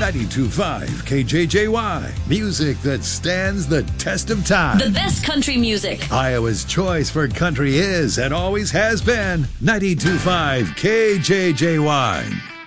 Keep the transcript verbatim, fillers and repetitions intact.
ninety-two point five K J J Y. Music that stands the test of time. The best country music. Iowa's choice for country is and always has been ninety-two point five K J J Y.